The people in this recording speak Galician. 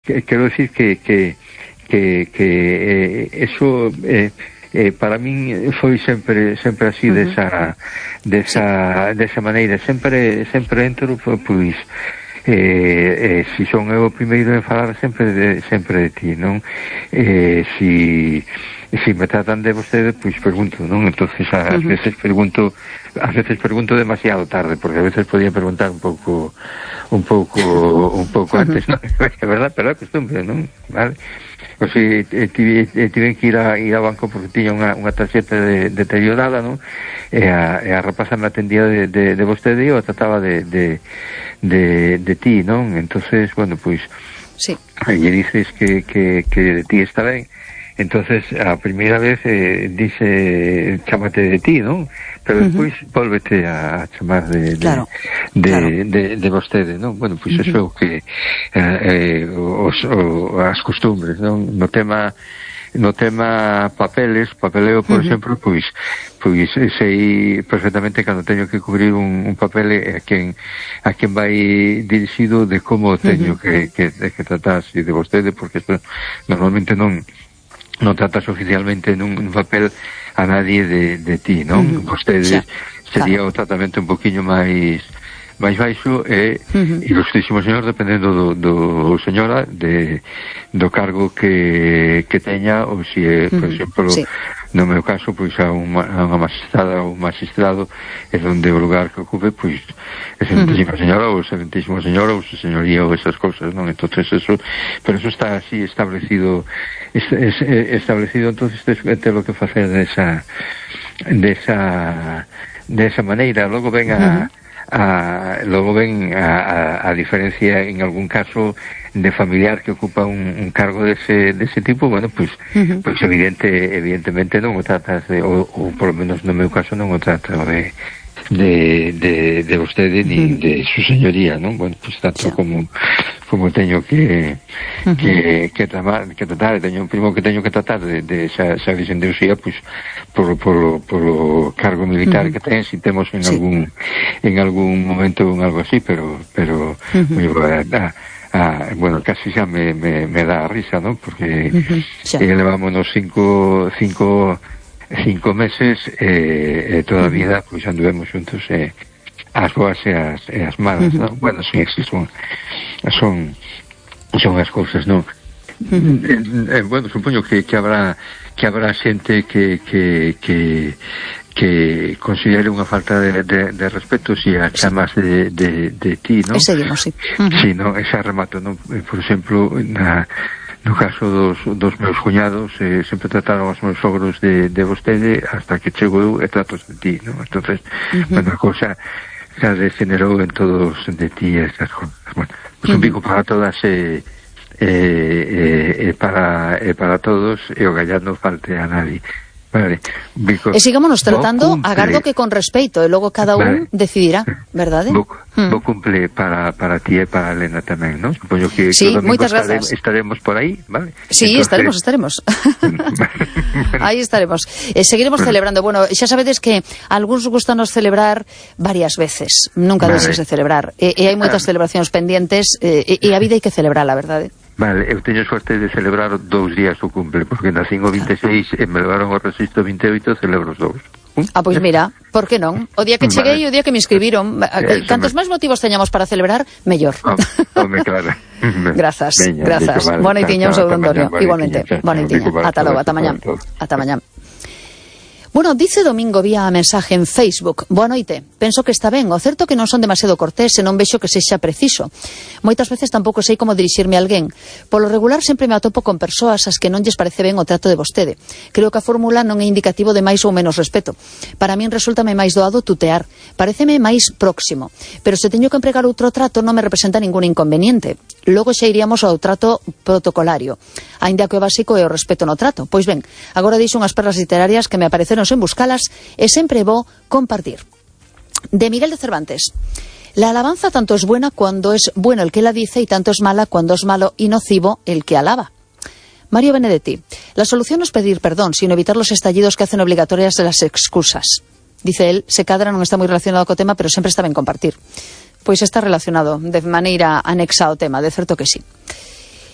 quero decir que eso para min foi sempre así desa maneira, sempre entro pois si son eu o primeiro en falar sempre de ti, non? Si me tratan de vostede, pois pregunto, non? Entonces ás veces pregunto demasiado tarde, porque a veces podía preguntar un pouco antes, non? É verdad, pero é costumbre, non? Vale? O sea, tiven que ir ao banco porque tiña unha tarxeta deteriorada, non? E a rapaza me atendía de vostede e eu trataba de ti, non? Entonces, bueno, pois sí. Lle dices que de ti está ben. Entonces, a primeira vez dice chámate de ti, non? Pero despois volvete a chamar de vostede, non? Bueno, pois eso é o que as costumbres, non? No tema papeleo, por exemplo, pois sei perfectamente cando teño que cubrir un papel a quen vai dirixido de como teño que tratar de vostede, porque isto normalmente non tratas oficialmente nun papel a nadie de ti, non? Vostede sería o tratamento un poquinho máis baixo e ilustrísimo señor, dependendo do señora do cargo que teña, ou se por exemplo no meu caso, pois a unha magistrada ou un magistrado é onde o lugar que ocupe, pois excelentísima señora ou excelentísimo señor ou su señoría ou esas cousas, non? Entonces eso, pero eso está así establecido, entonces te lo que facer desa maneira. Logo ven a diferencia en algún caso de familiar que ocupa un cargo dese tipo, bueno, pois evidentemente non o tratas ou por lo menos no meu caso non o trato de vostede ni de su señoría, non? Bueno, pois tanto como teño que tratar, teño un primo que teño que tratar de xa dicen de usía, pois polo cargo militar que ten, si temos en algún momento algo así, pero bueno, casi xa me dá risa, non? Porque levámonos cinco meses e toda a vida pois anduvemos xuntos, as boas e as malas, non? Bueno, sí, son as cousas, non? Bueno, supoño que habrá xente que considere unha falta de respeto se a chamas de ti, non? E seguimos, sí. Sí, non, esa remato, non? Por exemplo, no caso dos meus cuñados, sempre trataron os meus sogros de vostede hasta que chego eu e tratos de ti, non? Entonces, bueno, a cosa xa degenerou en todos de ti esas cosas. Bueno, pues un pico para todas para todos e o gallar non falte a nadie. Vale. E sigámonos tratando, agardo que con respeito e logo cada un decidirá, verdade? Bo cumple para ti e para Elena tamén, non? Supoño que sí, moitas grazas. Estaremos por aí, vale? Sí, entonces... estaremos. Aí estaremos. Seguiremos celebrando. Bueno, xa sabedes que algúns gustanos celebrar varias veces, nunca deixes de celebrar. E hai moitas celebracións pendientes e a vida hai que celebrarla, verdade? Vale, eu teño suerte de celebrar 2 días o cumple, porque nacín o 26 e me levaron ao registro 28, celebro os 2. Pois mira, por que non? O día que cheguei e o día que me inscribiron, cantos máis motivos teñamos para celebrar, mellor. Claro. Grazas. Boa noitiña, un saúdo, Antonio. Igualmente, boa noitiña. Ata logo, ata mañá. Bueno, dice Domingo vía mensaje en Facebook: boa noite, penso que está ben, o certo que non son demasiado cortés e non vexo que sexa preciso. Moitas veces tampouco sei como dirixirme a alguén. Polo regular sempre me atopo con persoas ás que non lles parece ben o trato de vostede. Creo que a fórmula non é indicativo de máis ou menos respeto. Para min resúltame máis doado tutear, pareceme máis próximo, pero se teño que empregar outro trato non me representa ningún inconveniente. Logo xa iríamos ao trato protocolario, aínda que o básico é o respeto no trato. Pois ben, agora dixo unhas perlas literarias que me apareceron sen buscalas e sempre vou compartir. De Miguel de Cervantes: la alabanza tanto es buena cuando es bueno el que la dice y tanto es mala cuando es malo y nocivo el que alaba. Mario Benedetti: la solución no es pedir perdón, sino evitar los estallidos que hacen obligatorias de las excusas. Dice él, se cadra non está moi relacionado co tema, pero sempre está ben compartir. Pois está relacionado de maneira anexa ao tema, de certo que sí.